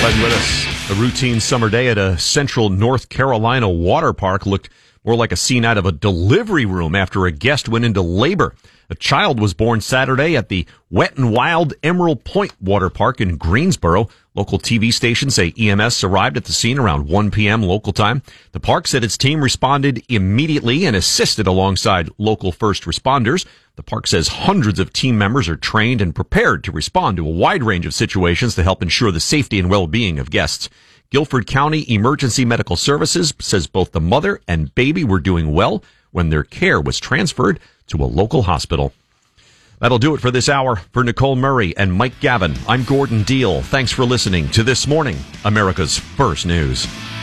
Glad you're with us. A routine summer day at a central North Carolina water park looked more like a scene out of a delivery room after a guest went into labor. A child was born Saturday at the Wet n Wild Emerald Point Water Park in Greensboro. Local TV stations say EMS arrived at the scene around 1 p.m. local time. The park said its team responded immediately and assisted alongside local first responders. The park says hundreds of team members are trained and prepared to respond to a wide range of situations to help ensure the safety and well-being of guests. Guilford County Emergency Medical Services says both the mother and baby were doing well when their care was transferred to a local hospital. That'll do it for this hour. For Nicole Murray and Mike Gavin, I'm Gordon Deal. Thanks for listening to This Morning, America's First News.